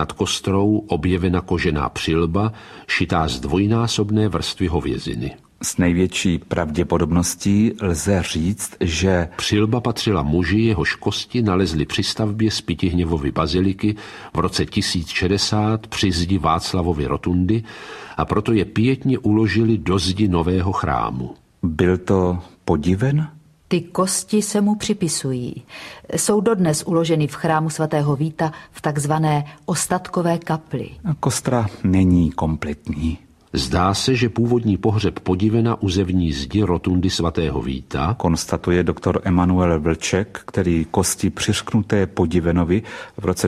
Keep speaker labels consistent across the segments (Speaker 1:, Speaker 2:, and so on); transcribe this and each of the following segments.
Speaker 1: nad kostrou objevena kožená přilba, šitá z dvojnásobné vrstvy hověziny.
Speaker 2: S největší pravděpodobností lze říct, že
Speaker 1: přilba patřila muži, jehož kosti nalezli při stavbě Spytihněvovy baziliky v roce 1060 při zdi Václavovy rotundy a proto je pietně uložili do zdi nového chrámu.
Speaker 2: Byl to Podiven?
Speaker 3: Ty kosti se mu připisují. Jsou dodnes uloženy v chrámu svatého Víta v takzvané ostatkové kapli.
Speaker 2: Kostra není kompletní.
Speaker 1: Zdá se, že původní pohřeb Podivena u zevní zdi rotundy svatého Víta,
Speaker 2: konstatuje doktor Emanuel Vlček, který kosti přiřknuté Podivenovi v roce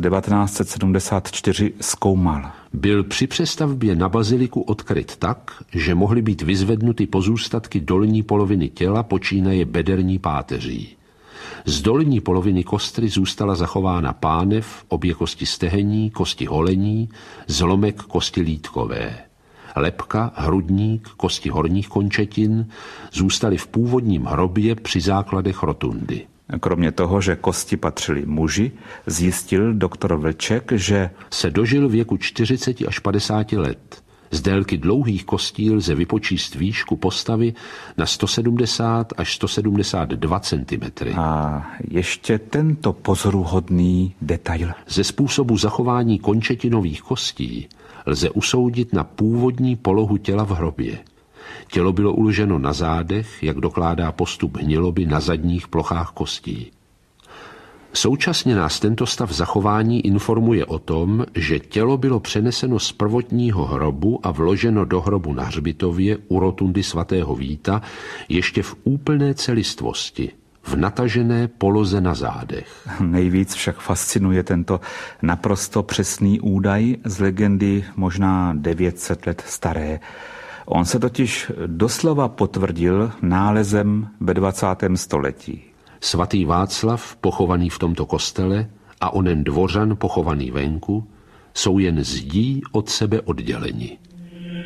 Speaker 2: 1974 zkoumal.
Speaker 1: Byl při přestavbě na baziliku odkryt tak, že mohly být vyzvednuty pozůstatky dolní poloviny těla počínaje bederní páteří. Z dolní poloviny kostry zůstala zachována pánev, obě kosti stehení, kosti holení, zlomek kosti lítkové. Lebka, hrudník, kosti horních končetin zůstaly v původním hrobě při základech rotundy.
Speaker 2: Kromě toho, že kosti patřily muži, zjistil doktor Vlček, že
Speaker 1: se dožil věku 40 až 50 let. Z délky dlouhých kostí lze vypočíst výšku postavy na 170 až 172 cm.
Speaker 2: A ještě tento pozoruhodný detail.
Speaker 1: Ze způsobu zachování končetinových kostí lze usoudit na původní polohu těla v hrobě. Tělo bylo uloženo na zádech, jak dokládá postup hniloby na zadních plochách kostí. Současně nás tento stav zachování informuje o tom, že tělo bylo přeneseno z prvotního hrobu a vloženo do hrobu na hřbitově u rotundy svatého Víta ještě v úplné celistvosti, v natažené poloze na zádech.
Speaker 2: Nejvíc však fascinuje tento naprosto přesný údaj z legendy možná 900 let staré. On se totiž doslova potvrdil nálezem ve 20. století.
Speaker 1: Svatý Václav, pochovaný v tomto kostele, a onen dvořan, pochovaný venku, jsou jen zdí od sebe odděleni.